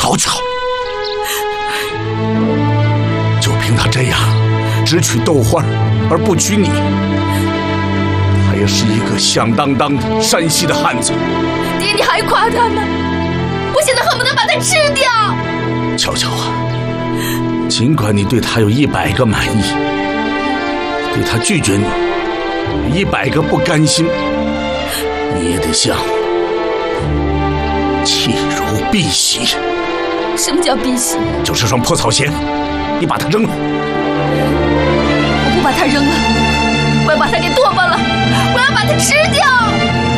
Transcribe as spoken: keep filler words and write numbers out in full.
吵吵！就凭他这样，只娶豆花而不娶你，他也是一个响当当的山西的汉子。 爹，你还夸他呢？我现在恨不得把他吃掉。 巧巧啊，尽管你对他有一百个满意，对他拒绝你有一百个不甘心，你也得像弃如敝屣。 什么叫敝屣？ 就是双破草鞋，你把它扔了。 我不把它扔了，我要把它给剁巴了，我要把它吃掉。